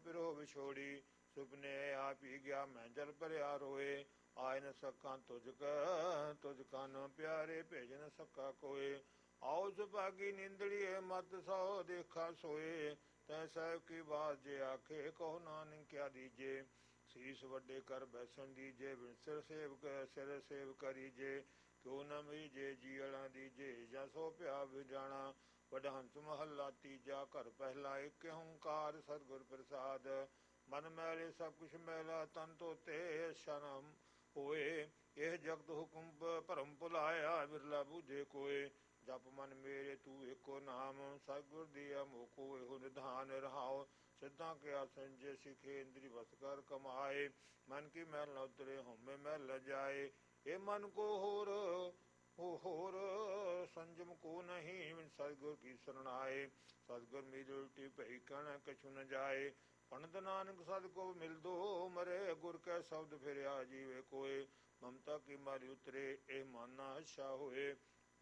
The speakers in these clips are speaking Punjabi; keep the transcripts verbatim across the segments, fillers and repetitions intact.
ਪਿਰੋ ਵਿਛੋੜੀ। ਸੁਪਨੇ ਆਪ ਹੀ ਗਿਆ ਮੈਂ ਜਲ ਭਰਿਆ ਰੋਏ। ਆਇ ਨ ਸਕਾਂ ਤੁਝ ਕ ਤੁਝ ਕਨ ਪਿਆਰੇ ਭੇਜ ਨ ਸਕਾ ਕੋਏ। ਆਓ ਸੁਭਾਗੀ ਨਿੰਦੜੀਏ ਮਤ ਸੋ ਦੇਖਾ ਸੋਏ। ਤੈ ਸਾਹਿਬ ਕੀ ਬਾਤ ਜੇ ਆਖੇ ਕਹੋ ਨਾਨਕ ਕਿਆ ਦੀਜੇ। ਸੀਸ ਵੱਡੇ ਕਰ ਬੈਸਣ ਦੀਜੇ ਬਿਨ ਸਿਰ ਸੇਵ ਸਿਰ ਸੇਵ ਕਰੀਜੇ। ਕਿਉ ਨ ਮੀਜੇ ਜੀਅਲਾਂ ਦੀਜੇ ਜਾਂ ਸੋ ਪਿਆ ਵਿਜਾਣਾ। ਵਡਹੰਸ ਮਹੱਲਾ ਤੀਜਾ ਘਰ ਪਹਿਲਾ ਏਕ ਓੰਕਾਰ ਸਤਿਗੁਰ ਪ੍ਰਸਾਦ। ਮਨ ਮੈਲੇ ਸਭ ਕੁਛ ਮੈਲਾ ਤਨ ਧੋਤੇ ਸ਼ਰਮ ਹੋਏ। ਇਹ ਜਗਤ ਹੁਕਮ ਭਰਮ ਭੁਲਾਇਆ ਬਿਰਲਾ ਬੂਝੇ ਕੋਏ। ਜਪ ਮਨ ਮੇਰੇ ਤੂੰ ਏਕੋ ਨਾਮ ਸਤਿਗੁਰ ਦੀਆ ਮੋਕੋ ਇਹੋ ਨਿਧਾਨ ਰਹਾਓ। ਸਿੱਧਾਂ ਕਿਆ ਸੰਜੇ ਸਿਖੇ ਇੰਦਰੀ ਵਸ ਕਰ ਕਮਾਏ। ਮਨ ਕੀ ਮੈਲ ਨ ਉਤਰੇ ਹਉਮੈ ਮੈਲ ਨ ਜਾਏ। ਇਹ ਮਨ ਕੋ ਹੋਰ ਹੋਰ ਸੰਜਮ ਕੋ ਨਹੀਂ ਸਤਿਗੁਰ ਕੀ ਸਰਣ ਆਏ। ਸਤਿਗੁਰ ਮੇਰੀ ਉਲਟੀ ਭਈ ਕਹਿਣਾ ਕਛੁ ਨ ਜਾਏ। ਪੰਡਤ ਨਾਨਕ ਸਦ ਕੋ ਮਿਲਦੋ ਮਰੇ ਗੁਰ ਕੈ ਸ਼ਬਦ ਫਿਰਿਆ ਜੀਵੇ ਕੋਏ। ਮਮਤਾ ਕੀ ਮਾਰੀ ਉਤਰੇ ਇਹ ਮਨ ਨਾ ਅੱਛਾ ਹੋਏ।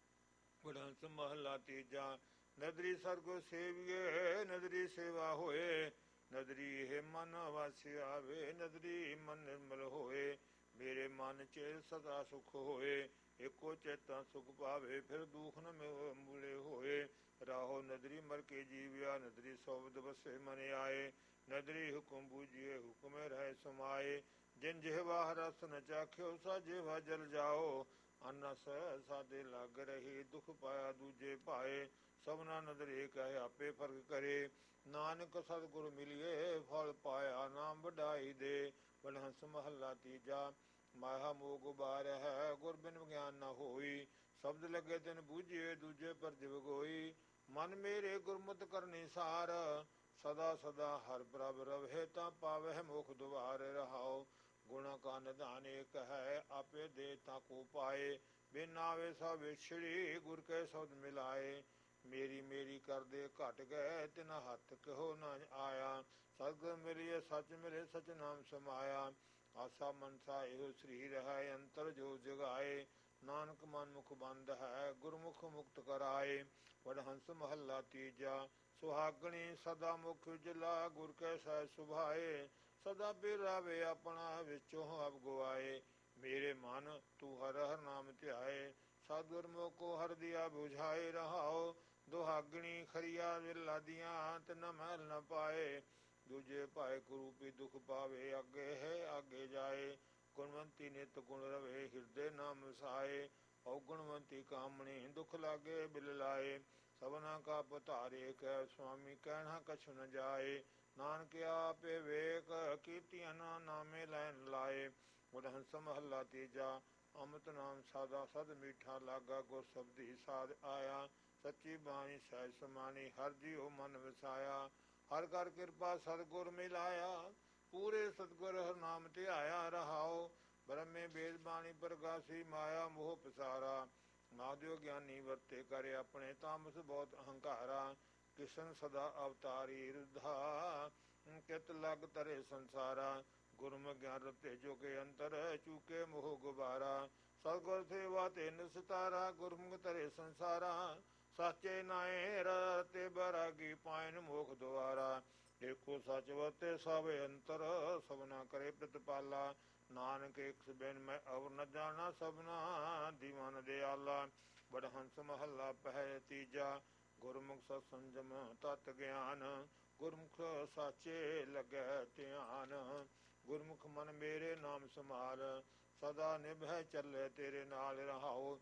ਵਡਹੰਸ ਮਹੱਲਾ ਤੀਜਾ ਨਦਰੀ ਸਤਿਗੁਰ ਸੇਵੀਏ ਨਦਰੀ ਸੇਵਾ ਹੋਏ। ਨਦਰੀ ਇਹ ਮਨ ਵਾਸੀ ਆਵੇ ਨਦਰੀ ਮਨ ਨਿਰਮਲ ਹੋਏ। ਮੇਰੇ ਮਨ ਚਿਰ ਸਦਾ ਸੁਖ ਹੋਏ। ਏਕੋ ਚੇਤਾ ਸੁਖ ਪਾਵੇ ਫਿਰ ਦੁਖ ਨ ਮੂਲੇ ਹੋਏ। ਰਾਹੋ ਨਦਰੀ ਮਰ ਕੇ ਜੀਵਿਆ ਨਦਰੀ ਸੋਬਦ ਵਸੇ ਮਨ ਆਏ। ਨਦਰੀ ਹੁਕਮ ਬੂਝੀਏ ਹੁਕਮੇ ਰਹਿ ਸਮਾਏ। ਜਿਨ ਜਿਹਵਾ ਰਸ ਨ ਚਾਖਿਓ ਸਾ ਜਿਹਵਾ ਜਲ ਜਾਓ। ਅਨਸ ਸਾਦੇ ਲੱਗ ਰਹੀ ਦੁਖ ਪਾਇਆ ਦੂਜੇ ਭਾਏ। ਸਭਨਾ ਨਦਰ ਏਕ ਹੈ ਆਪੇ ਫਰਕ ਕਰੇ। ਨਾਨਕ ਸਤਿਗੁਰ ਮਿਲੀਏ ਫਲ ਪਾਇਆ ਨਾਮ ਵਡਾਈ ਦੇ। ਵਡਹੰਸ ਮਹੱਲਾ ਤੀਜਾ ਮਾਇਆ ਮੋਹ ਗੁਬਾਰ ਹੈ ਗੁਰ ਬਿਨ ਗਿਆਨ ਨ ਹੋਈ। ਸ਼ਬਦ ਲੱਗੇ ਤਿਨ ਬੂਝੀਏ ਦੂਜੇ ਪਰ ਦਿਵ ਗੋਈ। ਮਨ ਮੇਰੇ ਗੁਰਮਤਿ ਕਰਨੀ ਸਾਰ ਸਦਾ ਸਦਾ ਹਰ ਪ੍ਰਭ ਰਵਹਿ ਤਾਂ ਪਾਵਹਿ ਮੁਖ ਦੁਆਰ ਰਹਾਓ। ਗੁਣਾ ਕਾ ਨਿਧਾਨ ਏਕ ਹੈ ਆਪੇ ਦੇ ਤਾਂ ਕੋ ਪਾਏ। ਬਿਨ ਆਵੇ ਸਭ ਵਿਛੜੀ ਗੁਰ ਕੇ ਸ਼ਬਦ ਮਿਲਾਏ। ਮੇਰੀ ਮੇਰੀ ਕਰਦੇ ਘਟ ਗਏ ਤਿਨਾ ਹੱਥ ਕਹੋ ਨ ਆਇਆ। ਸਤਿਗੁਰ ਮਿਲਿਏ ਸੱਚ ਮਿਲੇ ਸਚ ਨਾਮ ਸਮਾਇਆ। ਆਸਾ ਮਨਸਾ ਇਹੋ ਸਰੀਰ ਹੈ ਅੰਤਰ ਜੋ ਜਗਾਏ। ਨਾਨਕ ਮਨ ਮੁਖ ਬੰਦ ਹੈ ਗੁਰਮੁਖ ਮੁਕਤ ਕਰਾਏ। ਵਡਹੰਸ ਮਹੱਲਾ ਤੀਜਾ ਸੁਹਾਗਣੀ ਸਦਾ ਮੁਖ ਉਜਲਾ ਗੁਰ ਕੈ ਸਹਿਜ ਸੁਭਾਏ। ਸਦਾ ਬਿਰਾਵੇ ਆਪਣਾ ਵਿੱਚੋਂ ਅਬ ਗਵਾਏ। ਮੇਰੇ ਮਨ ਤੂੰ ਹਰ ਹਰ ਨਾਮ ਧਿਆਏ। ਸਤਿਗੁਰ ਮੋਕੋ ਹਰ ਦਿਆ ਬੁਝਾਏ ਰਹਾਓ। ਦੁਹਾਗਣੀ ਖਰੀਆ ਵਿਰਲਾ ਦੀਆਂ ਤਿਨ ਮਹਿਲ ਨ ਪਾਏ। ਦੂਜੇ ਭਾਏ ਕੁਰੂਪੀ ਦੁਖ ਪਾਵੇ ਅੱਗੇ ਹੈ ਆਗੇ ਜਾਏ। ਗੁਣਵੰਤੀ ਨਿਤ ਗੁਣ ਰਵੇ ਹਿਰਦੇ ਨਾਮ ਵਸਾਏ। ਔਗੁਣਵੰਤੀ ਕਾਮਣੀ ਦੁਖ ਲਾਗੇ ਬਿਲ ਲਾਏ। ਸਭਨਾ ਕਾ ਪਧਾਰੇ ਕਹਿ ਸੁਆਮੀ ਕਹਿਣਾ ਕਛੁ ਨ ਜਾਏ। ਨਾਨਕ ਆਪੇ ਵੇਖ ਕੀਰਤੀਆਂ ਨਾਮੇ ਲੈਣ ਲਾਏ। ਵਡਹੰਸ ਮਹੱਲਾ ਤੀਜਾ ਅੰਮ੍ਰਿਤ ਨਾਮ ਸਾਦਾ ਸਦ ਮੀਠਾ ਲਾਗਾ ਗੁਰ ਸਬਦੀ ਸਾਧ ਆਇਆ। ਸੱਚੀ ਬਾਣੀ ਸਹਿਜ ਸਮਾਨੀ ਹਰ ਜੀਉ ਮਨ ਵਸਾਇਆ। ਹਰ ਕਰ ਕਿਰਪਾ ਸਤਿਗੁਰ ਮਿਲਾਇਆ। ਪੂਰੇ ਸਤਿਗੁਰ ਹਰ ਨਾਮ ਧਿਆਇਆ ਰਹਾਓ। ਬ੍ਰਹਮੇ ਬੇਦ ਬਾਣੀ ਪ੍ਰਗਾਸੀ ਮਾਇਆ ਮੋਹ ਪਸਾਰਾ। ਮਾਧਿਓ ਗਿਆਨੀ ਵਰਤੇ ਕਰੇ ਆਪਣੇ ਤਾਮਸ ਬਹੁਤ ਅਹੰਕਾਰਾ। ਕਿਸ਼ਨ ਸਦਾ ਅਵਤਾਰੀ ਰੁਧਾ ਕਿਤ ਲਗ ਤਰੇ ਸੰਸਾਰਾ। ਗੁਰਮੁਖ ਗਿਆਨ ਰਤੇ ਜੋ ਕੇ ਅੰਤਰ ਚੂਕੇ ਮੋਹ ਗੁਬਾਰਾ। ਸਤਿਗੁਰ ਸੇਵਾ ਤੇ ਨਿਸਤਾਰਾ ਗੁਰਮੁਖ ਤਰੇ ਸੰਸਾਰਾ। ਸਾਚੇ ਨਾਏ ਰਤੇ ਬਰਾਗੀ ਪਾਇਨ ਮੋਖ ਦੁਆਰਾ। ਦੇਖੋ ਸੱਚ ਵਰਤੇ ਸਭ ਅੰਤਰ ਸਭਨਾ ਕਰੇ ਪ੍ਰਤਪਾਲਾ। ਨਾਨਕ ਇੱਕ ਬਿਨ ਮੈਂ ਅਵਰ ਨ ਜਾਣਾ ਸਭਨਾ ਦੀ ਮਨ ਦਿਆਲਾ। ਵਡਹੰਸ ਮਹੱਲਾ ਪਹਿ ਤੀਜਾ ਗੁਰਮੁਖ ਸਤ ਸੰਜਮ ਤਤ ਗਿਆਨ। ਗੁਰਮੁਖ ਸਾਚੇ ਲੱਗੈ ਧਿਆਨ। ਗੁਰਮੁਖ ਮਨ ਮੇਰੇ ਨਾਮ ਸਮਾਲ ਸਦਾ ਨਿਭੈ ਚੱਲੇ ਤੇਰੇ ਨਾਲ ਰਹਾਓ।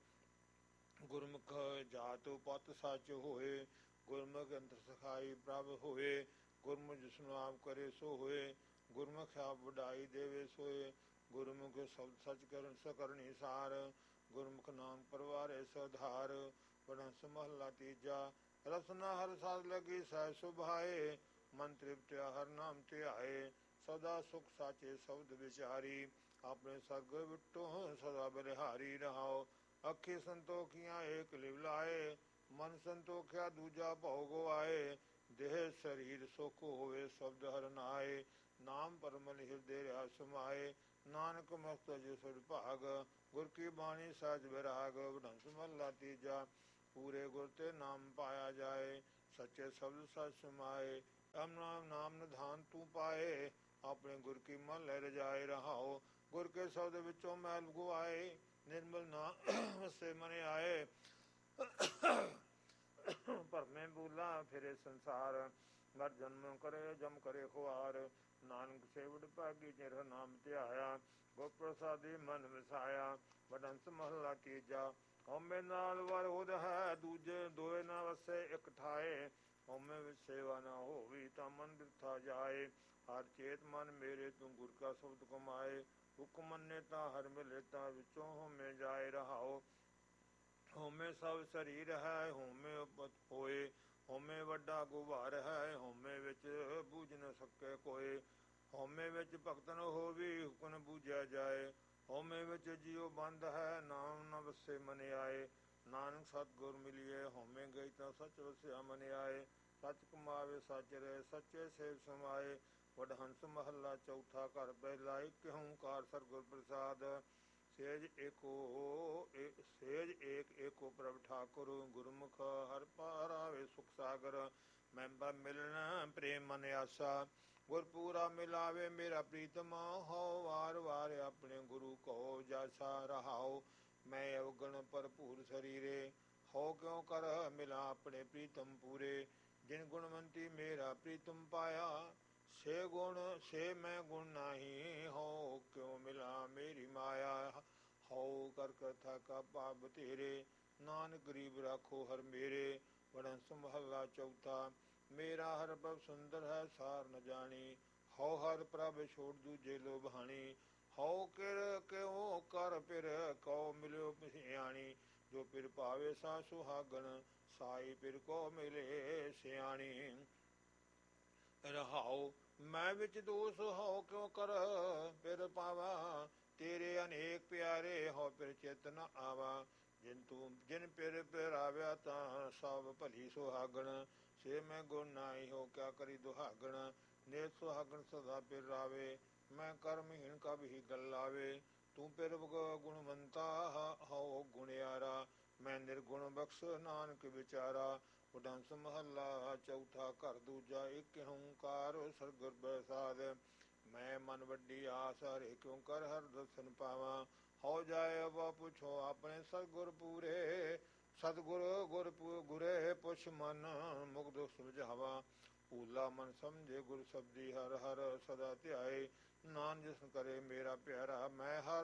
ਗੁਰਮੁਖ ਜਾਤੁ ਪਤ ਸੱਚ ਹੋਏ। ਗੁਰਮੁਖ ਅੰਤਰ ਸਖਾਈ ਪ੍ਰਭ ਹੋਏ। ਗੁਰਮੁਖ ਜਿਸਨੂੰ ਆਪ ਕਰੇ ਸੋ ਹੋਏ। ਗੁਰਮੁਖ ਆਪ ਵਡਾਈ ਦੇਵੇ ਸੋਏ। ਗੁਰਮੁਖ ਸ਼ਬਦ ਸਚ ਕਰਨ ਸਕਰਣੀ ਸਾਰ। ਗੁਰਮੁਖ ਨਾਮ ਪਰਵਾਰੇ ਸਧਾਰ। ਵਡਹੰਸ ਮਹੱਲਾ ਤੀਜਾ ਰਸਨਾ ਹਰ ਸਾਧ ਲਗੀ ਸਹਿ ਸੁਭਾਏ। ਮਨ ਤ੍ਰਿਪਤਿਆ ਹਰ ਨਾਮ ਧਿਆਏ। ਸਦਾ ਸੁਖ ਸਾਚੇ ਸ਼ਬਦ ਵਿਚਾਰੀ। ਆਪਣੇ ਸਤਿਗੁਰ ਵਿਟੋ ਸਦਾ ਬਲਿਹਾਰੀ ਰਹਾਓ। ਅੱਖੀ ਸੰਤੋਖੀਆਂ ਏਕ ਲਿਵ ਲਾਏ। ਮਨ ਸੰਤੋਖਿਆ ਦੂਜਾ ਭਉ ਗਵਾਏ। ਦੇਹ ਸਰੀਰ ਸੁਖ ਹੋਵੇ ਸ਼ਬਦ ਹਰਿ ਨਾਏ। ਨਾਮ ਪਰਮਲ ਹਿਰਦੇ ਰਿਆ ਸਮਾਏ। ਨਾਨਕ ਮਸਤ ਜਿ ਸੁਰ ਭਾਗ ਗੁਰ ਕੀ ਬਾਣੀ ਸਹਿਜ ਵਿਰਾਗ। ਵਡਹੰਸ ਮਹੱਲਾ ਤੀਜਾ ਪੂਰੇ ਗੁਰ ਤੇ ਨਾਮ ਪਾਇਆ ਜਾਏ। ਸੱਚੇ ਸ਼ਬਦ ਸਚ ਸਮਾਏ। ਅਮ ਨਾਮ ਨਾਮ ਨਿਧਾਨ ਤੂੰ ਪਾਏ, ਆਪਣੇ ਗੁਰ ਕੀ ਮਨ ਲੈ ਰਜਾਏ ਰਹਾਓ। ਗੁਰ ਕੇ ਸ਼ਬਦ ਵਿੱਚੋਂ ਮੈਲ ਗਵਾਏ, ਨਿਰਮਲ ਨਾ ਵਸੇ ਮਨ ਆਏ। ਭਰਮੇ ਬੂਲਾ ਫਿਰੇ ਸੰਸਾਰ, ਮਰ ਜਨਮ ਕਰੇ ਜਮ ਕਰੇ ਖੁਆਰ। ਨਾਨਕ ਸੇਵੜ ਭਾਗੀ ਜਿਰ ਨਾਮ ਧਿਆਇਆ, ਗੁਰ ਪ੍ਰਸਾਦੀ ਮਨ ਵਸਾਇਆ। ਵਡੰਸ ਮਹਲਾ ਤੀਜਾ। ਹਉਮੈ ਨਾਲ ਵਰ ਹੋਦ ਹੈ, ਦੂਜੇ ਦੋਏ ਨਾ ਵਸੇ ਇਕ ਠਾਏ। ਹਉਮੈ ਵਿੱਚ ਸੇਵਾ ਨਾ ਹੋਵੀ, ਤਾਂ ਮਨ ਬਿਰਥਾ ਜਾਏ। ਹਰ ਚੇਤ ਮਨ ਮੇਰੇ ਤੂੰ ਗੁਰ ਕਾ ਸ਼ਬਦ ਕਮਾਏ। ਹੁਕਮ ਮੰਨੇ ਤਾਂ ਹਰ ਮਿਲੇ, ਤਾਂ ਵਿੱਚੋਂ ਹਉਮੈ ਜਾਏ ਰਹਾਓ। ਹਉਮੈ ਸਭ ਸਰੀਰ ਹੈ, ਹਉਮੈ ਉਪਤ ਹੋਏ। ਹਉਮੈ ਵੱਡਾ ਗੁਬਾਰ ਹੈ, ਹਉਮੈ ਵਿੱਚ ਬੂਝ ਨ ਸਕੇ ਕੋਏ। ਹਉਮੈ ਵਿੱਚ ਭਗਤ ਨ ਹੋਵੀ, ਹੁਕਮ ਨ ਬੂਝਿਆ ਜਾਏ। ਹਉਮੈ ਵਿੱਚ ਜਿਉ ਬੰਦ ਹੈ, ਨਾਮ ਨ ਵਸੇ ਮਨ ਆਏ। ਨਾਨਕ ਸਤਿਗੁਰ ਮਿਲਿਐ, ਹਉਮੈ ਗਈ ਤਾਂ ਸਚ ਵਸਿਆ ਮਨ ਆਏ। ਸਚ ਕਮਾਵੇ ਸਚ ਰਹੇ, ਸੱਚੇ ਸੇਵ ਸਮਾਏ। ਵਡਹੰਸ ਮਹੱਲਾ ਚੌਥਾ। ਘਰ ਪਹਿਲਾ ਏਕ ਓੰਕਾਰ ਸਤਿਗੁਰ ਪ੍ਰਸਾਦ। ਸੇਜ ਏਕੋ ਸੇਜ ਏਕ ਏਕੋ ਪ੍ਰਭ ਠਾਕੁਰ, ਗੁਰਮੁਖ ਹਰਿ ਪਾਰਾਵੇ ਸੁਖ ਸਾਗਰ। ਮੈਂਬਰ ਮਿਲਣ ਪ੍ਰੇਮ ਮਨ ਆਸਾ, ਗੁਰ ਪੂਰਾ ਮਿਲਾਵੇ ਮੇਰਾ ਪ੍ਰੀਤਮਾ। ਹਉ ਵਾਰ ਵਾਰ ਆਪਣੇ ਗੁਰੂ ਕਉ ਜਾਸਾ ਰਹਾਉ। ਮੈਂ ਅਵਗਣ ਭਰਪੂਰ ਸਰੀਰੇ, ਹਉ ਕਿਉ ਕਰ ਮਿਲਾ ਆਪਣੇ ਪ੍ਰੀਤਮ ਪੂਰੇ। ਜਿਨ ਗੁਣਵੰਤੀ ਮੇਰਾ ਪ੍ਰੀਤਮ ਪਾਇਆ, ਸੇ ਗੁਣ ਸੇ ਮੈਂ ਗੁਣ ਨਾਹੀ। ਹਉ ਕਿਉ ਮਿਲਾ ਮੇਰੀ ਮਾਇਆ, ਹਉ ਕਰ ਕਥਾ ਕਾ ਪਾਪ ਬਥੇਰੇ। ਨਾਨਕ ਗਰੀਬ ਰਾਖੋ ਹਰ ਮੇਰੇ। ਵਡੰਸ ਮਹੱਲਾ ਚੌਥਾ। ਮੇਰਾ ਹਰ ਪ੍ਰਭ ਸੁੰਦਰ ਹੈ, ਸਾਰ ਨ ਜਾਣੀ। ਹਉ ਹਰ ਪ੍ਰਭ ਛੋੜ ਦੂਜੇ ਲੋਭਾਣੀ। ਹਉ ਕਿਰ ਕਿਉ ਕਰ ਪਿਰ ਕਉ ਮਿਲਿਓ ਸਿਆਣੀ। ਜੋ ਪਿਰ ਪਾਵੇ ਸਾ ਸੁਹਾਗਣ, ਸਾਈ ਪਿਰ ਕੋ ਮਿਲੇ ਸਿਆਣੀ। ਰਹਾਉ ਮੈਂ ਵਿੱਚ ਦੋਸ ਹਉ ਕਿਉ ਕਰ ਪਿਰ ਪਾਵਾ। ਤੇਰੇ ਅਨੇਕ ਪਿਆਰੇ ਹਉ ਪਿਰ ਚਿਤ ਨ ਆਵਾ। ਜਿਨ ਤੂੰ ਜਿਨ ਪਿਰ ਪਿਰਾਵਿਆ, ਤਾਂ ਸਭ ਭਲੀ ਸੁਹਾਗਣ। ਸੇ ਮੈਂ ਗੁਣ ਨਾਹੀ, ਹੋ ਕਿਆ ਕਰੀ ਦੁਹਾਗਣ। ਨੇਤ ਸੁਹਾਗਣ ਸਦਾ ਪਿਰ ਰਾਵੇ, ਮੈਂ ਕਰਮਹੀਣ ਕਬ ਹੀ ਗਲ ਲਾਵੇ। ਤੂੰ ਪਿਰ ਗੁਣਵੰਤਾ, ਹਉ ਗੁਣਿਆਰਾ। ਮੈਂ ਨਿਰਗੁਣ ਬਖਸ਼ ਨਾਨਕ ਵਿਚਾਰਾ। ਵਡੰਸ ਮਹੱਲਾ ਚੌਥਾ। ਘਰ ਦੂਜਾ ਏਕ ਓੰਕਾਰ ਸਤਿਗੁਰ ਪ੍ਰਸਾਦਿ। ਮੈਂ ਮਨ ਵੱਡੀ ਆਸ, ਹਰਿ ਕਿਉ ਕਰ ਹਰਿ ਦਰਸ਼ਨ ਪਾਵਾਂ। ਹਉ ਜਾਇ ਅਵਾ ਪੁੱਛੋ ਆਪਣੇ ਸਤਿਗੁਰ ਪੂਰੇ। ਸਤਿਗੁਰ ਗੁਰ ਗੁਰੇ ਪੁਛ ਮਨ, ਮੁਗਧ ਸੁਲਝਾਵਾ। ਭੂਲਾ ਮਨ ਸਮਝੇ ਗੁਰ ਸਬਦੀ, ਹਰਿ ਹਰਿ ਸਦਾ ਧਿਆਏ। ਨਾਨਕ ਜਿਸਨ ਕਰੇ ਮੇਰਾ ਪਿਆਰਾ, ਮੈਂ ਹਰ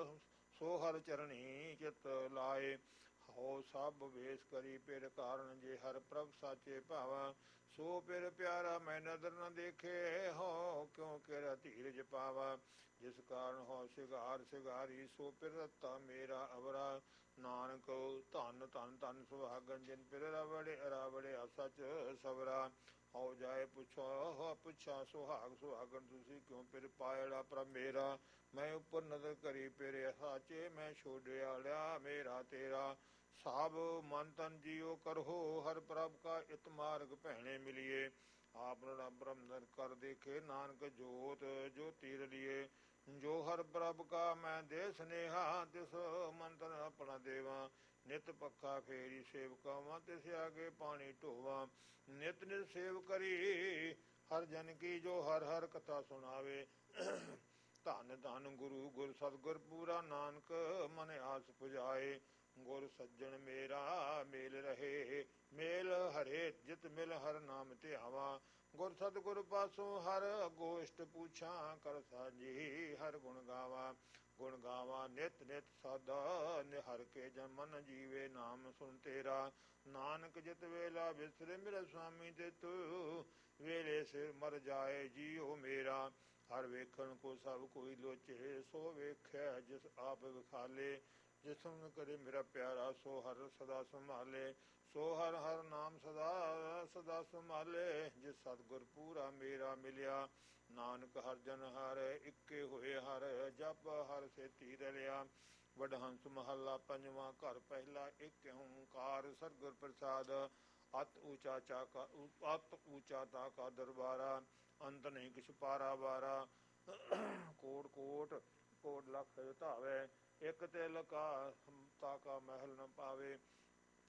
ਸੋ ਹਰਿ ਚਰਣੀ ਚਿਤ ਲਾਏ। ਹਉ ਸਭ ਵੇਸ ਕਰੀ ਪਿਰ ਕਾਰਨ, ਜੇ ਹਰਿ ਪ੍ਰਭ ਸਾਚੇ ਭਾਵਾ। ਸੋ ਪਿਰ ਪਿਆਰਾ ਮੈਂ ਨਦਰ ਨ ਦੇਖੇ, ਹਉ ਕਿਉ ਕਿਰੈ ਧੀਰਜ ਪਾਵਾ। ਜਿਸ ਕਾਰਨ ਹਉ ਸਿਗਾਰ ਸਿਗਾਰੀ, ਸੋ ਪਿਰ ਰਤਾ ਮੇਰਾ ਅਵਰਾ। ਨਾਨਕ ਧੰਨ ਧੰਨ ਧੰਨ ਸੁਹਾਗਣ, ਜਿਨ ਪਿਰ ਰਵੜੇ ਰਾਵੜਿਆ ਸਚ ਸਵਰਾ। ਹਉ ਜਾਇ ਪੁੱਛੋ ਪੁੱਛਾ ਸੁਹਾਗ ਸੁਹਾਗਣ, ਤੁਸੀਂ ਕਿਉ ਪਿਰ ਪਾਇੜਾ ਪ੍ਰਭ ਮੇਰਾ। ਮੈਂ ਉੱਪਰ ਨਦਰ ਕਰੀ ਪਿਰ ਸਾਚੇ, ਮੈਂ ਛੋੜਿਆ ਲਿਆ ਮੇਰਾ ਤੇਰਾ। ਸਭ ਮਨ ਤਨ ਜੀਉ ਕਰਹੋ, ਹਰਿ ਪ੍ਰਭ ਕਾ ਇਤ ਮਾਰਗ ਭੈਣੇ ਮਿਲੀਏ। ਆਪ ਬ੍ਰਹਮ ਕਰ ਦੇਖੇ, ਨਾਨਕ ਜੋਤ ਜੋਤੀ ਰਲੀਏ। ਜੋ ਹਰਿ ਪ੍ਰਭ ਕਾ ਮੈਂ ਦੇ ਸੁਨੇਹਾ, ਤਿਸ ਮਨ ਤਨ ਆਪਣਾ ਦੇਵਾ। ਨਿਤ ਪੱਖਾ ਫੇਰੀ ਸੇਵ ਕਵਾਂ, ਤਿਸ ਆਗੇ ਪਾਣੀ ਢੋਵਾਂ। ਨਿਤ ਨਿਤ ਸੇਵ ਕਰੀ ਹਰਿ ਜਨ ਕੀ, ਜੋ ਹਰਿ ਹਰਿ ਕਥਾ ਸੁਣਾਵੇ। ਧੰਨ ਧੰਨ ਗੁਰੂ ਗੁਰ ਸਤਿਗੁਰ ਪੂਰਾ, ਨਾਨਕ ਮਨ ਆਸ ਪੁਜਾਏ। ਗੁਰ ਸੱਜਣ ਮੇਰਾ ਮੇਲ ਰਹੇ, ਮੇਲ ਹਰੇ ਜਿਤ ਮਿਲ ਹਰਿ ਨਾਮ ਧਿਆਵਾ। ਗੁਰ ਸਤਿਗੁਰ ਪਾਸੋਂ ਹਰ ਗੋਸ਼ਟ ਪੁੱਛਾਂ, ਕਰ ਸਾਝੀ ਹਰਿ ਗੁਣ ਗਾਵਾ। ਗੁਣ ਗਾਵਾ ਨਿਤ ਨਿਤ ਸਦਾ, ਨਿਹਰ ਕੇ ਜਨ ਮਨ ਜੀਵੇ ਨਾਮ ਸੁਨ ਤੇਰਾ। ਨਾਨਕ ਜਿਤ ਵੇਲਾ ਵਿਸਰੇ ਮਿਲੇ ਸੁਆਮੀ, ਤਿਤ ਵੇਲੇ ਸਿਰ ਮਰ ਜਾਏ ਜੀਉ ਮੇਰਾ। ਹਰ ਵੇਖਣ ਕੋ ਸਭ ਕੋਈ ਲੋਚੇ, ਸੋ ਵੇਖੈ ਜਿਸ ਆਪ ਵਿਖਾਲੇ। ਜਿਸਨ ਕਰੇ ਮੇਰਾ ਪਿਆਰਾ, ਸੋ ਹਰਿ ਸਦਾ ਸੰਭਾਲੇ। ਸੋ ਹਰਿ ਹਰਿ ਨਾਮ ਸਦਾ ਸਦਾ ਸੰਭਾਲੇ। ਜਿਸ ਸਤਿਗੁਰ ਪੂਰਾ ਮੇਰਾ ਮਿਲਿਆ, ਨਾਨਕ ਹਰਿ ਜਨ ਹਰਿ ਇੱਕੇ ਹੋਏ ਹਰਿ, ਜਪ ਹਰਿ ਸੇਤੀ ਰਲਿਆ। ਵਡਹੰਸ ਮਹੱਲਾ ਪੰਜਵਾਂ। ਘਰ ਪਹਿਲਾ ਏਕ ਓੰਕਾਰ ਸਤਿਗੁਰ ਪ੍ਰਸਾਦ। ਅਤ ਊਚਾ ਚਾਕਾ ਅਤ ਊਚਾ ਤਾਕਾ ਦਰਬਾਰਾ, ਅੰਤ ਨਹੀਂ ਕਿਛ ਪਾਰਾ ਵਾਰਾ। ਕੋਟ ਕੋਟ ਕੋਟ ਲਖ ਧਾਵੇ, ਇਕ ਤਿਲ ਕਾ ਤਾਕਾ ਮਹਿਲ ਨ ਪਾਵੇ।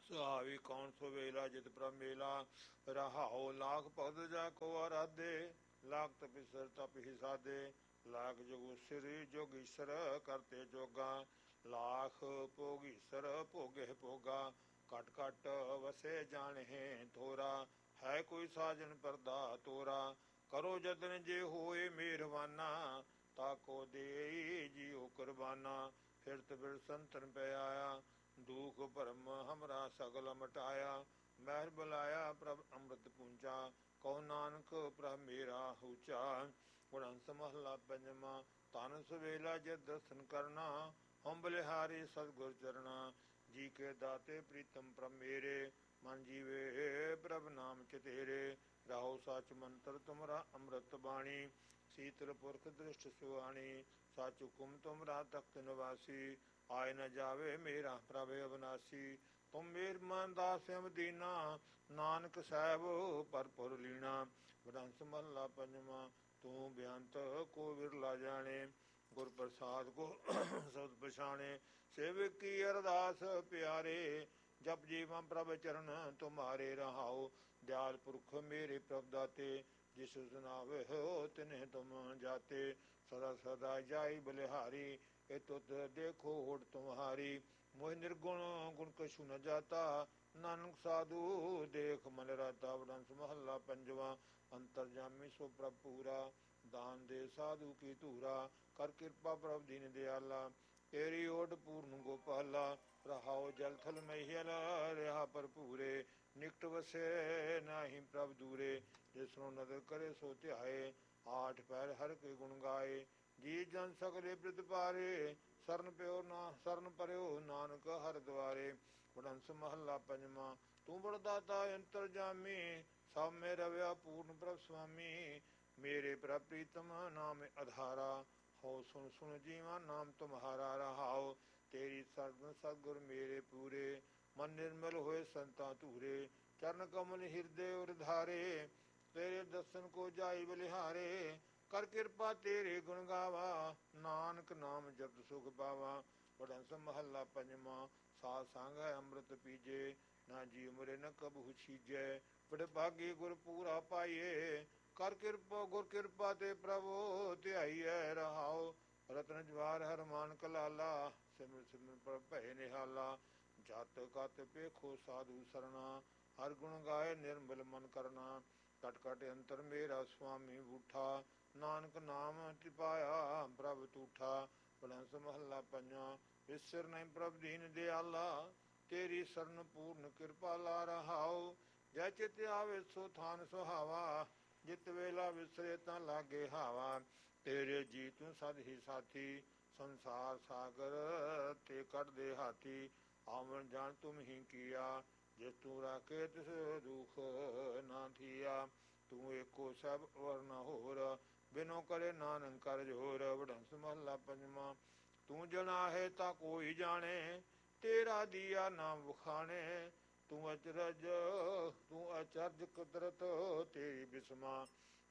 ਸੁਹਾਵੀ ਕੌਣ ਸੋ ਵੇਲਾ ਜਿਤ ਪ੍ਰਭ ਮੇਲਾ। ਰਹਾਉ ਲਾਖ ਭਗਤ ਜਾ ਕੋ ਆਰਾਧੇ, ਲਾਖ ਤਪਿਸਰ ਤਪ ਹੀ ਸਾਧੇ। ਲਾਖ ਜਗੁ ਸਿਰ ਜੋਗੀਸਰ ਕਰਤੇ ਜੋਗਾ, ਲਾਖ ਭੋਗੀਸਰ ਭੋਗੇ ਭੋਗਾ। ਘਟ ਘਟ ਵਸੇ ਜਾਣੇ ਥੋਰਾ, ਹੈ ਕੋਈ ਸਾਜਨ ਪਰਦਾ ਤੋਰਾ। ਕਰੋ ਜਤਨ ਜੇ ਹੋਏ ਮਿਹਰਬਾਨਾ, ਤਾਕੋ ਦੇ ਜੀਉ ਕੁਰਬਾਨਾ। ਫਿਰਤ ਫਿਰ ਸੰਤਨ ਪੈ ਆਇਆ, ਦੁਖ ਭਰਮ ਹਮਰਾ ਸਗਲ ਮਟਾਇਆ। ਮਹਿਰ ਬੁਲਾਇਆ ਪ੍ਰਭ ਅੰਮ੍ਰਿਤ ਪੂੰਚਾ, ਕਹੋ ਨਾਨਕ ਪ੍ਰਭ ਮੇਰਾ ਹੂਚਾ। ਗੁਣੰਸ ਮਹਲਾ ਪੰਜਵਾ। ਧਨ ਸਵੇਲਾ ਜੇ ਦਰਸ਼ਨ ਕਰਨਾ, ਹਉ ਬਲਿਹਾਰੀ ਸਤਿਗੁਰ ਚਰਣਾ। ਜੀ ਕੇ ਦਾਤੇ ਪ੍ਰੀਤਮ ਪ੍ਰਭ ਮੇਰੇ, ਮਨ ਜੀਵੇ ਪ੍ਰਭ ਨਾਮ ਚਿਤੇਰੇ। ਰਾਹੋ ਸਚ ਮੰਤਰ ਤੁਮਰਾ ਅੰਮ੍ਰਿਤ ਬਾਣੀ, ਸੀਤਲ ਪੁਰਖ ਦ੍ਰਿਸ਼ਟ ਸੁਆਣੀ। ਸਚ ਹੁਕਮ ਤੁਮਰਾ ਤਖਤ ਨਿਵਾਸੀ, ਆਏ ਨ ਜਾਵੇ ਮੇਰਾ ਪ੍ਰਭ ਅਵਨਾਸੀ। ਤੁਮ ਮੇਰ ਮਨ ਦਾਸਿਅਮ ਦੀਨਾ, ਨਾਨਕ ਸਾਹਿਬ ਭਰਪੁਰ ਲੀਣਾ। ਵਡੰਸ ਮਹਲਾ ਪੰਜਵਾ। ਤੂੰ ਬੇਅੰਤ ਕੋ ਵਿਰਲਾ ਜਾਣੇ, ਗੁਰ ਪ੍ਰਸਾਦ ਕੋ ਸਬਦ ਪਛਾਣੇ। ਸੇਵਕ ਕੀ ਅਰਦਾਸ ਪਿਆਰੇ, ਜਪ ਜੀਵਾ ਪ੍ਰਭ ਚਰਨ ਤੁਮਾਰੇ। ਰਹਾਉ ਦਿਆਲ ਪੁਰਖ ਮੇਰੇ ਪ੍ਰਭ ਦਾਤੇ, ਜਿਸ ਸੁਨਾਵੇ ਹੋ ਤਿਨਹਿ ਤੁਮ ਜਾਤੇ। ਸਦਾ ਸਦਾ ਜਾਈ ਬਲਿਹਾਰੀ, ਇਹ ਤੁਧ ਦੇਖੋ ਹੋੜ ਤੁਮਹਾਰੀ। ਮੋਹਿ ਨਿਰਗੁਣ ਗੁਣ ਕਛੂ ਨ ਜਾਤਾ, ਨਾਨਕ ਸਾਧੂ ਦੇਖ ਮਨ ਰਾਤਾ। ਵਡੰਸ ਮਹੱਲਾ ਪੰਜਵਾ। ਅੰਤਰਜਾਮੀ ਸੋ ਪ੍ਰਭ ਪੂਰਾ, ਦਾਨ ਦੇ ਸਾਧੂ ਕੀ ਧੂਰਾ। ਕਰ ਕਿਰਪਾ ਪ੍ਰਭ ਦੀਨ ਦਿਆਲਾ, ਤੇਰੀ ਓਟ ਪੂਰਨ ਗੋਪਾਲਾ। ਰਹਾਉ ਜਲ ਥਲ ਮਹੀਲ ਰਿਹਾ ਭਰਪੂਰੇ, ਨਿਕਟ ਵਸੇ ਨਾਹੀ ਪ੍ਰਭ ਦੂਰੇ। ਜਿਸਨੂੰ ਨਦਰ ਕਰੇ ਸੋ ਧਿਆਏ, ਆਠ ਪੈਰ ਹਰ ਕੇ ਗੁਣ ਗਾਏ। ਜੀ ਜਨ ਸਗਲੇ ਬ੍ਰਿਧ ਪਾਰੇ, ਸਰਨ ਪਿਓ ਨਾ ਸਰਨ ਪਰਿਓ ਨਾਨਕ ਹਰ ਦੁਆਰੇ। ਵਡੰਸ ਮਹੱਲਾ ਪੰਜਵਾ। ਤੂੰ ਬੜ ਦਾਤਾ ਅੰਤਰਜਾਮੀ, ਸਭ ਮੇ ਰਵਿਆ ਪੂਰਨ ਪ੍ਰਭ ਸੁਆਮੀ। ਮੇਰੇ ਪ੍ਰਭ ਪ੍ਰੀਤਮ ਨਾਮ ਆਧਾਰਾ, ਹੋ ਸੁਣ ਸੁਣ ਜੀਵਾ ਨਾਮ ਤੁਮਹਾਰਾ। ਰਹਾਉ ਤੇਰੀ ਸਰਗੁਣ ਸਤਿਗੁਰ ਮੇਰੇ ਪੂਰੇ, ਮਨ ਨਿਰਮਲ ਹੋਏ ਸੰਤਾਂ ਧੂਰੇ। ਚਰਨ ਕਮਲ ਹਿਰਦੇ ਉਰ ਧਾਰੇ, ਤੇਰੇ ਦਰਸ਼ਨ ਕੋ ਜਾਈ ਬਲਿਹਾਰੇ। ਕਰ ਕਿਰਪਾ ਤੇਰੇ ਗੁਣ ਗਾਵਾ, ਨਾਨਕ ਨਾਮ ਜਪਤ ਸੁਖ ਪਾਵਾ। ਵਡੰਸ ਮਹੱਲਾ ਪੰਜਵਾ। ਸਾਧ ਸੰਗ ਹੈ ਅੰਮ੍ਰਿਤ ਪੀਜੇ, ਨਾ ਜੀ ਉਮਰੇ ਨ ਕਬਹੂ ਛੀਜੈ। ਬੜੇ ਭਾਗੀ ਗੁਰ ਪੂਰਾ ਪਾਈਏ, ਕਰ ਕਿਰਪਾ ਗੁਰ ਕਿਰਪਾ ਤੇ ਪ੍ਰਭੂ ਧਿਆਈਐ। ਰਹਾਉ ਰਤਨ ਜਵਾਰ ਹਰ ਮਾਨਕ ਲਾਲਾ, ਸਿਮਰ ਸਿਮਰ ਪ੍ਰਭ ਭੈ ਨਿਹਾਲਾ। ਜਤ ਕਤ ਪੇਖੋ ਸਾਧੂ ਸਰਣਾ, ਹਰ ਗੁਣ ਗਾਏ ਨਿਰਮਲ ਮਨ ਕਰਨਾ। ਕਟ ਕਟ ਅੰਤਰ ਮੇਰਾ ਸੁਆਮੀ ਬੂਠਾ, ਨਾਨਕ ਨਾਮ ਟਿਪਾਇਆ ਪ੍ਰਭ ਤੂਠਾ। ਵਡੰਸ ਮਹੱਲਾ ਪੰਜਵਾ। ਵਿਸਰ ਨਹੀਂ ਪ੍ਰਭ ਦੀਨ ਦਿਆਲਾ, ਤੇਰੀ ਸਰਨ ਪੂਰਨ ਕਿਰਪਾਲਾ। ਰਹਾਉ ਜੈ ਚਿਤ ਆਵੇ ਸੋ ਥਾਨ ਸੁਹਾਵਾ, ਜਿਤ ਵੇਲਾ ਵਿਸਰੇ ਤਾਂ ਲਾਗੇ ਹਾਵਾ। ਤੇਰੇ ਜੀ ਤੂੰ ਸਦ ਹੀ ਸਾਥੀ, ਸੰਸਾਰ ਸਾਗਰ ਤੇ ਕੱਢਦੇ ਹਾਥੀ। ਆਵਣ ਜਾਣ ਤੁਮ ਹੀ ਕੀਆ, ਜਿਸ ਤੂੰ ਰਾਖੇ ਤਿਸ ਦੁਖ ਨਾ ਥੀਆ। ਤੂੰ ਏਕੋ ਸਭ ਵਰ ਨ ਹੋਰ, ਬਿਨੋ ਕਰੇ ਨਾਨਕ ਕਰ ਜੋਰ। ਵਡੰਸ ਮਹੱਲਾ ਪੰਜਵਾ। ਤੂੰ ਜਨਾਹੇ ਤਾਂ ਕੋਈ ਜਾਣੇ, ਤੇਰਾ ਦੀਆ ਨਾਮ ਵਖਾਣੇ। ਤੂੰ ਅਚਰਜ ਤੂੰ ਅਚਰਜ ਕੁਦਰਤ ਤੇਰੀ ਬਿਸਮਾ।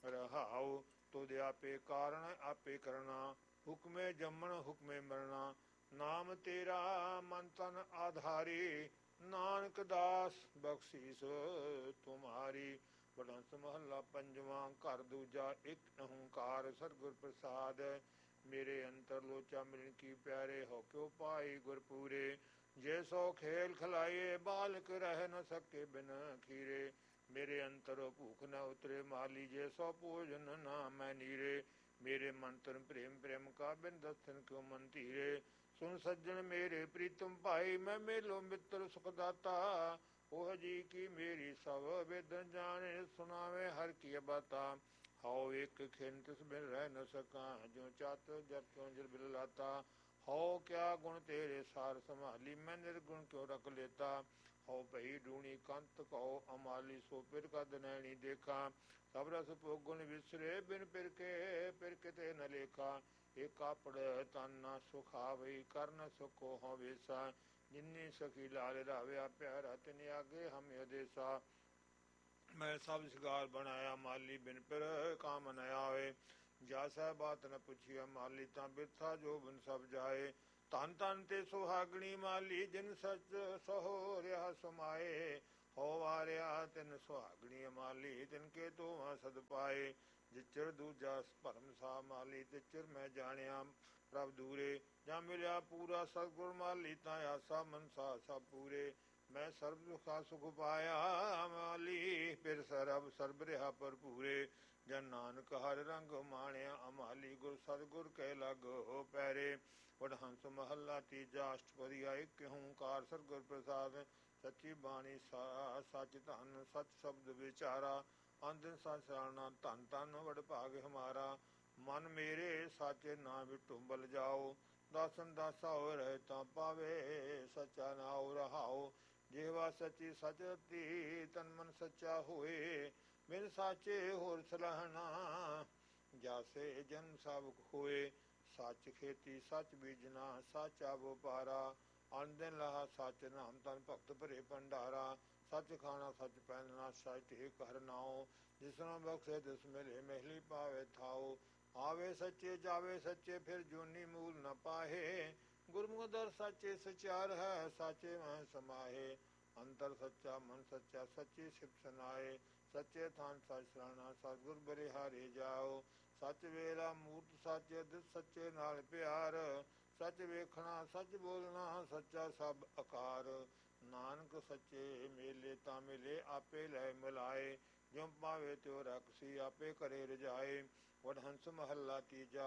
ਰਹਾਉ ਤੁਧ ਆਪੇ ਕਾਰਨ ਆਪੇ ਕਰਨਾ, ਹੁਕਮੇ ਜੰਮਣ ਹੁਕਮੇ ਮਰਨਾ। ਨਾਮ ਤੇਰਾ ਮਨ ਤਨ ਆਧਾਰੀ, ਨਾਨਕ ਦਾਸ ਬਖਸ਼ੀਸ ਤੁਮਾਰੀ। ਵਡੰਸ ਮਹੱਲਾ ਪੰਜਵਾ। ਘਰ ਦੂਜਾ ਇੱਕ ਓੰਕਾਰ ਸਤਿਗੁਰ ਪ੍ਰਸਾਦ, ਮੇਰੇ ਅੰਤਰ ਲੋਚਾ ਮਿਲਣ ਕੀ ਪਿਆਰੇ। ਹੋ ਕਿਉ ਪਾਈ ਗੁਰ ਪੂਰੇ, ਜੇ ਸੋ ਖੇਲ ਖਿਲਾਈਏ ਬਾਲਕ ਰਹਿ ਨ ਸਕੇ ਬਿਨ ਖੀਰੇ। ਮੇਰੇ ਅੰਤਰ ਭੂਖ ਨ ਉਤਰੇ ਮਾਲੀ, ਜੇ ਸੋ ਭੋਜਨ ਨਾ ਮੈਂ ਨੀਰੇ। ਮੇਰੇ ਮਨ ਤਨ ਪ੍ਰੇਮ ਪ੍ਰੇਮ ਕਾ, ਬਿਨ ਦਰਸ਼ਨ ਕਿਉ ਮਨ ਧੀਰੇ। ਸੁਨ ਸੱਜਣ ਮੇਰੇ ਪ੍ਰੀਤਮ ਭਾਈ, ਮੈਂ ਮੇਲੋ ਮਿੱਤਰ ਸੁਖ ਦਾਤਾ। ਉਹ ਜੀ ਕੀ ਮੇਰੀ ਸਭ ਵੇਦਨ ਜਾਣੇ, ਸੁਣਾਵੇ ਹਰ ਕੀ ਬਾਤਾ। ਹਉ ਇੱਕ ਖਿਨ ਤਿਸ ਬਿਨ ਰਹਿ ਨ ਸਕਾਂ, ਜਿਉ ਚਾਤ ਜਪ ਕਿਉ ਜਲ ਬਿਲ ਲਾਤਾ। ਹਉ ਕਿਆ ਗੁਣ ਤੇਰੇ ਸਾਰ ਸੰਭਾਲੀ, ਮੈਂ ਨਿਰਗੁਣ ਕਿਉ ਰਖ ਲੇਤਾ। ਹਉ ਭਈ ਡੂਣੀ ਕੰਤ ਕਉ ਅਮਾਲੀ, ਸੋ ਪਿਰ ਕਦ ਨੈਣੀ ਦੇਖਾ। ਸਭ ਰਸ ਭੋਗੁਣ ਵਿਸਰੇ, ਬਿਨ ਪਿਰ ਕੇ ਪਿਰ ਕਿਤੇ ਨ ਲੇਖਾ। ਇਕ ਆਪੜ ਤਨ ਨਾ ਸੁਖਾਵਈ, ਕਰ ਨ ਸਕੋ ਹਉ ਵੇਸਾ। ਜਿਨੀ ਸਖੀ ਲਾਲ ਰਾਵਿਆ ਪਿਆਰਾ, ਤਿਨ ਆਗੇ ਹਮ ਅਦੇਸਾ। ਮੈਂ ਸਭ ਸ਼ਿਗਾਰ ਬਣਾਇਆ ਮਾਲੀ, ਬਿਨ ਪਿਰ ਕਾਮ ਨ ਆਵੇ। ਜਾ ਸਹਿ ਬਾਤ ਨ ਪੁੱਛੀਆ ਮਾਲੀ, ਤਾਂ ਬਿਰਥਾ ਜੋਬਨ ਸਭ ਜਾਏ। ਧਨ ਧਨ ਤੇ ਸੁਹਾਗਣੀ ਮਾਲੀ ਜਿਨ ਸਚ ਸਹੋ ਰਿਹਾ ਸਮਾਏ ਹੋ ਵਾਰਿਆ ਤਿਨ ਸੁਹਾਗਣੀ ਮਾਲੀ ਤਿਨ ਕੇ ਤੋਹਾਂ ਸਦ ਪਾਏ ਜਿਚਰ ਦੂਜਾ ਭਰਮ ਸਾ ਮਾਲੀ ਤਿਚਰ ਮੈਂ ਜਾਣਿਆ ਪ੍ਰਭ ਦੂਰੇ ਜਾਂ ਮਿਲਿਆ ਪੂਰਾ ਸਤਿਗੁਰ ਮਾਲੀ ਤਾਂ ਆਸਾ ਮਨਸਾ ਸਭ ਪੂਰੇ ਮੈਂ ਸਰਬ ਸੁਖਾ ਸੁਖ ਪਾਇਆ ਮਾਲੀ ਫਿਰ ਸਰਬ ਸਰਬ ਰਿਹਾ ਭਰਪੂਰੇ ਜਨ ਨਾਨਕ ਹਰ ਰੰਗ ਮਾਣਿਆ ਅਮਾਲੀ ਗੁਰ ਸਤਿਗੁਰ ਕਹਿ ਲਗ ਹੋ ਪੈਰੇ ਵਡਹੰਸ ਮਹੱਲਾ ਤੀਜਾ ਅਸ਼ਟਪਦੀ ਇੱਕ ਓੰਕਾਰ ਸਤਿਗੁਰ ਪ੍ਰਸਾਦ ਸੱਚੀ ਬਾਣੀ ਸਾ ਸੱਚ ਧਨ ਸਚ ਸ਼ਬਦ ਵਿਚਾਰਾ ਅੰਦਿਨ ਸਚ ਸਰਾਣਾ ਧਨ ਧਨ ਵਡ ਭਾਗ ਹਮਾਰਾ ਮਨ ਮੇਰੇ ਸਾਚੇ ਨਾਮ ਵਿਟੂ ਬਲ ਜਾਓ ਦਾਸਨ ਦਾਸਾ ਹੋ ਰਹੇ ਤਾਂ ਪਾਵੇ ਸੱਚਾ ਨਾਉ ਰਹਾਓ ਜਿਹਵਾ ਸੱਚੀ ਸਚ ਰਤੀ ਤਨ ਮਨ ਸੱਚਾ ਹੋਏ ਬਿਨ ਸਾਚੇ ਹੋਰ ਸਲਾਹਣਾ ਜਾਸੇ ਜਨਮ ਸਭ ਹੋਏ ਸੱਚ ਖੇਤੀ ਸੱਚ ਬੀਜਣਾ ਸਾਚਾ ਵਪਾਰਾ ਅਨ ਦਿਨ ਲਹਾ ਸੱਚ ਨਾਮ ਤਨ ਭਗਤ ਭਰੇ ਭੰਡਾਰਾ ਸੱਚ ਖਾਣਾ ਸੱਚ ਪਹਿਨਣਾ ਸੱਚ ਹੀ ਕਰ ਨਾਉ ਜਿਸਨੂੰ ਬਖਸ਼ੇ ਤਿਸ ਮਿਲੇ ਮਹਿਲੀ ਪਾਵੇ ਥਾਉ ਆਵੇ ਸੱਚੇ ਜਾਵੇ ਸੱਚੇ ਫਿਰ ਜੂਨੀ ਮੂਲ ਨ ਪਾਹੇ ਗੁਰਮੁਖ ਦਰ ਸੱਚੇ ਸਚਿਆਰ ਹੈ ਸਾਚੇ ਮਹਿ ਸਮਾਹੇ ਅੰਤਰ ਸੱਚਾ ਮਨ ਸੱਚਾ ਸੱਚੀ ਸਿਫ ਸੁਨਾਏ ਸੱਚੇ ਥਾਨ ਸਚ ਸਰਾਣਾ ਸਤਿਗੁਰ ਬਲਿਹਾਰੇ ਜਾਓ ਸੱਚ ਵੇਲਾ ਮੂਰਤ ਸੱਚ ਦਿਸ ਸੱਚੇ ਨਾਲ ਪਿਆਰ ਸੱਚ ਵੇਖਣਾ ਸੱਚ ਬੋਲਣਾ ਸੱਚਾ ਸਭ ਆਕਾਰ ਨਾਨਕ ਸੱਚੇ ਮੇਲੇ ਤਾਂ ਮਿਲੇ ਆਪੇ ਲੈ ਮਿਲਾਏ ਜਿਉ ਪਾਵੇ ਤਿਉ ਰਖਸੀ ਆਪੇ ਕਰੇ ਰਜਾਏ ਵਡਹੰਸ ਮਹੱਲਾ ਤੀਜਾ